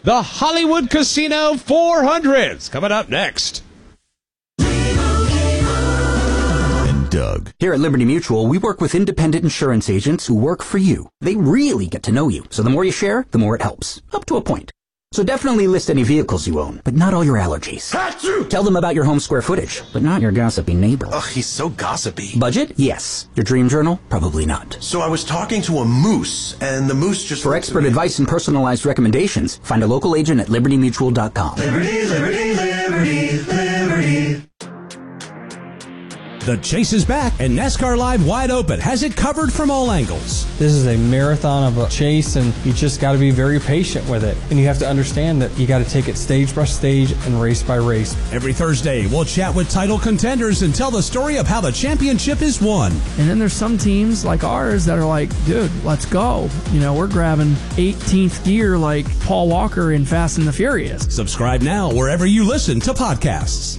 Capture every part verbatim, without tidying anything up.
the Hollywood Casino four hundreds. Coming up next. And Doug. Here at Liberty Mutual, we work with independent insurance agents who work for you. They really get to know you, so the more you share, the more it helps. Up to a point. So definitely list any vehicles you own, but not all your allergies. Achoo! Tell them about your home square footage, but not your gossipy neighbor. Ugh, he's so gossipy. Budget? Yes. Your dream journal? Probably not. So I was talking to a moose, and the moose just... For expert advice and personalized recommendations, find a local agent at liberty mutual dot com. Liberty, liberty, liberty, liberty. The chase is back, and NASCAR Live Wide Open has it covered from all angles. This is a marathon of a chase, and you just got to be very patient with it. And you have to understand that you got to take it stage by stage and race by race. Every Thursday, we'll chat with title contenders and tell the story of how the championship is won. And then there's some teams like ours that are like, dude, let's go. You know, we're grabbing eighteenth gear like Paul Walker in Fast and the Furious. Subscribe now wherever you listen to podcasts.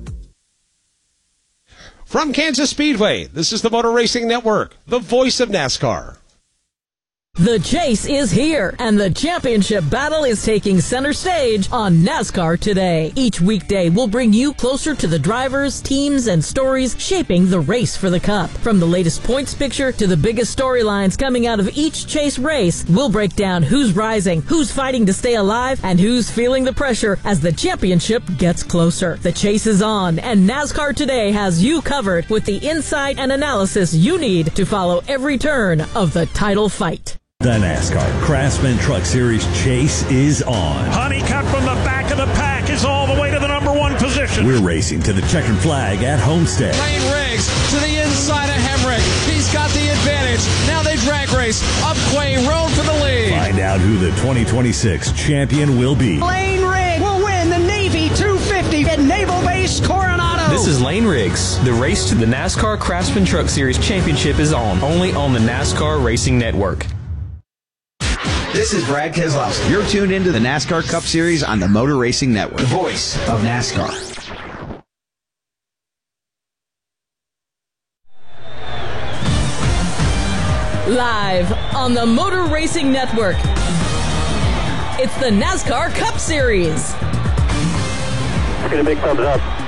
From Kansas Speedway, this is the Motor Racing Network, the voice of NASCAR. The chase is here, and the championship battle is taking center stage on NASCAR Today. Each weekday will bring you closer to the drivers, teams, and stories shaping the race for the Cup. From the latest points picture to the biggest storylines coming out of each chase race, we'll break down who's rising, who's fighting to stay alive, and who's feeling the pressure as the championship gets closer. The chase is on, and NASCAR Today has you covered with the insight and analysis you need to follow every turn of the title fight. The NASCAR Craftsman Truck Series chase is on. Honeycutt from the back of the pack is all the way to the number one position. We're racing to the checkered flag at Homestead. Lane Riggs to the inside of Hemrick. He's got the advantage. Now they drag race up Quay Road for the lead. Find out who the twenty twenty-six champion will be. Lane Riggs will win the Navy two fifty at Naval Base Coronado. This is Lane Riggs. The race to the NASCAR Craftsman Truck Series Championship is on, only on the NASCAR Racing Network. This is Brad Keselowski. You're tuned into the NASCAR Cup Series on the Motor Racing Network, the voice of NASCAR. Live on the Motor Racing Network, it's the NASCAR Cup Series. Get a big thumbs up.